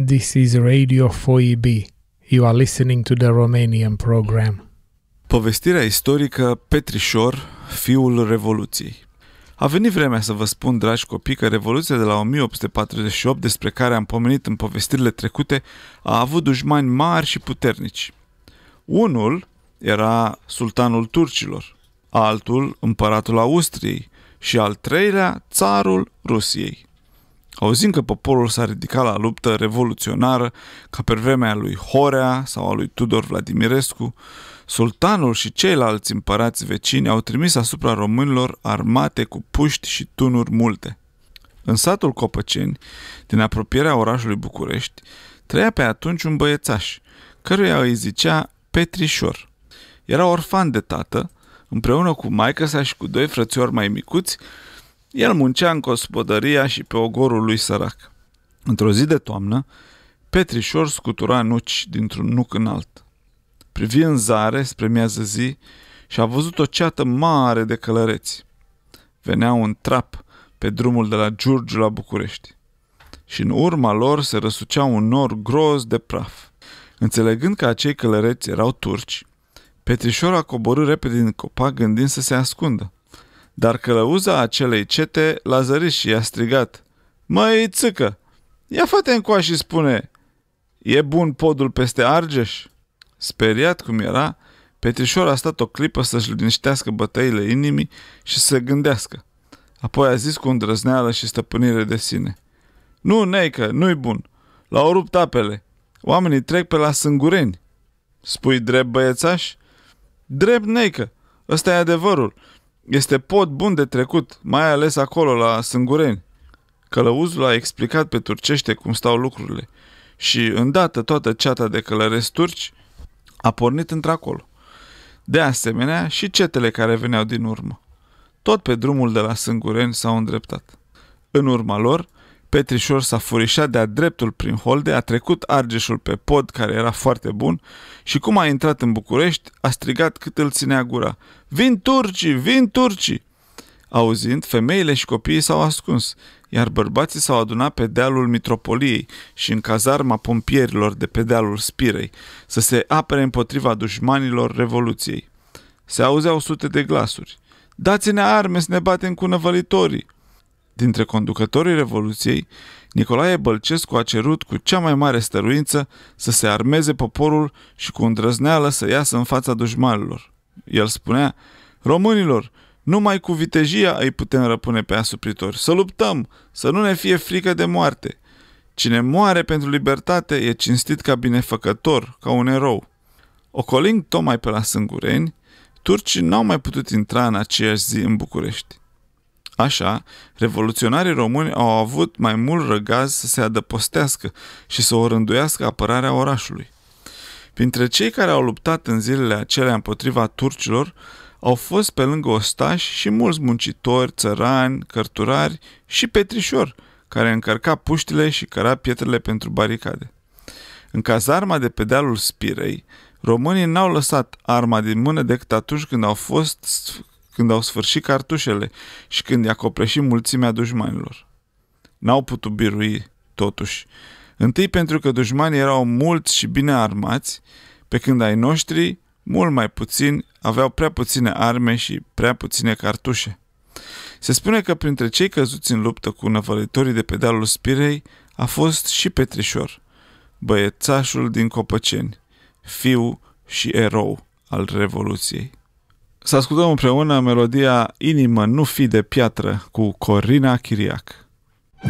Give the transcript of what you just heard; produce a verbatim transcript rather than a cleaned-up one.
This is Radio four E B. You are listening to the Romanian program. Povestirea istorică Petrișor, fiul Revoluției. A venit vremea să vă spun, dragi copii, că Revoluția de la o mie opt sute patruzeci și opt, despre care am pomenit în povestirile trecute, a avut dușmani mari și puternici. Unul era sultanul turcilor, altul împăratul Austriei și al treilea țarul Rusiei. Auzind că poporul s-a ridicat la luptă revoluționară, ca pe vremea lui Horea sau a lui Tudor Vladimirescu, sultanul și ceilalți împărați vecini au trimis asupra românilor armate cu puști și tunuri multe. În satul Copăceni, din apropierea orașului București, trăia pe atunci un băiețaș, căruia îi zicea Petrișor. Era orfan de tată, împreună cu maică-sa și cu doi frățiori mai micuți. El muncea în gospodăria și pe ogorul lui sărac. Într-o zi de toamnă, Petrișor scutura nuci dintr-un nuc înalt. Privi în zare spre miază zi și a văzut o ceată mare de călăreți. Veneau în trap pe drumul de la Giurgiu la București. Și în urma lor se răsucea un nor gros de praf. Înțelegând că acei călăreți erau turci, Petrișor a coborât repede din copac gândind să se ascundă. Dar călăuza acelei cete l-a zărit și i-a strigat: "Măi, țâcă, ia fă-te încoa și spune, e bun podul peste Argeș?" Speriat cum era, Petrișor a stat o clipă să-și liniștească bătăile inimii și să se gândească. Apoi a zis cu îndrăzneală și stăpânire de sine: "Nu, neică, nu-i bun. L-au rupt apele. Oamenii trec pe la Sângureni." "Spui drept, băiețaș?" "Drept, neică. Ăsta e adevărul. Este pod bun de trecut, mai ales acolo, la Sângureni." Călăuzul a explicat pe turcește cum stau lucrurile și, îndată toată ceata de călăreți turci a pornit într-acolo. De asemenea, și cetele care veneau din urmă. Tot pe drumul de la Sângureni s-au îndreptat. În urma lor, Petrișor s-a furișat de-a dreptul prin holde, a trecut Argeșul pe pod, care era foarte bun, și cum a intrat în București, a strigat cât îl ținea gura: "Vin turcii! Vin turcii!" Auzind, femeile și copiii s-au ascuns, iar bărbații s-au adunat pe dealul Mitropoliei și în cazarma pompierilor de pe dealul Spirei, să se apere împotriva dușmanilor Revoluției. Se auzeau sute de glasuri: "Dați-ne arme să ne batem cu năvălitorii!" Dintre conducătorii Revoluției, Nicolae Bălcescu a cerut cu cea mai mare stăruință să se armeze poporul și cu îndrăzneală să iasă în fața dușmanilor. El spunea: "Românilor, numai cu vitejia îi putem răpune pe asupritori. Să luptăm, să nu ne fie frică de moarte. Cine moare pentru libertate e cinstit ca binefăcător, ca un erou." Ocolind tocmai pe la Sângureni, turcii n-au mai putut intra în aceeași zi în București. Așa, revoluționarii români au avut mai mult răgaz să se adăpostească și să o rânduiască apărarea orașului. Printre cei care au luptat în zilele acelea împotriva turcilor au fost pe lângă ostași și mulți muncitori, țărani, cărturari și Petrișor, care încărca puștile și căra pietrele pentru baricade. În cazarma de pe dealul Spirei, românii n-au lăsat arma din mână decât atunci când au fost când au sfârșit cartușele și când i-a copleșit mulțimea dușmanilor. N-au putut birui, totuși. Întâi pentru că dușmanii erau mulți și bine armați, pe când ai noștri, mult mai puțini, aveau prea puține arme și prea puține cartușe. Se spune că printre cei căzuți în luptă cu năvălitorii de pe dealul Spirei a fost și Petrișor, băiețașul din Copăceni, fiu și erou al Revoluției. Să ascultăm împreună melodia "Inimă, nu fi de piatră" cu Corina Chiriac.